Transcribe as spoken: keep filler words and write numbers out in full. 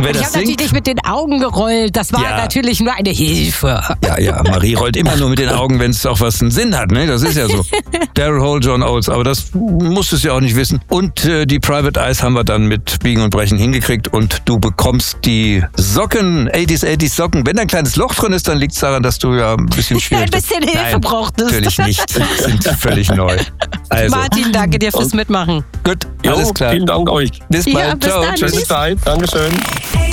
Und wer ich das habe natürlich singt, nicht mit den Augen gerollt. Das war Ja. natürlich nur eine Hilfe. ja, ja, Marie rollt immer nur mit den Augen, wenn es auch was einen Sinn hat, ne? Das ist ja so. Daryl Hall, John Oates, aber das musstest du ja auch nicht wissen. Und äh, die Private Eyes haben wir dann mit Biegen und Brechen hingekriegt und du bekommst die Socken, achtziger, achtziger Socken. Wenn da ein kleines Loch drin ist, dann liegt es daran, dass du ja ein bisschen schwierig Ein bisschen Hilfe Nein, brauchtest. natürlich nicht. Sind völlig neu. Also, Martin, danke dir fürs Mitmachen. gut, Jo, alles klar. vielen Dank euch. Bis Ja, bald. bis Ciao. dann. Tschüss. Schöne Zeit. Dankeschön.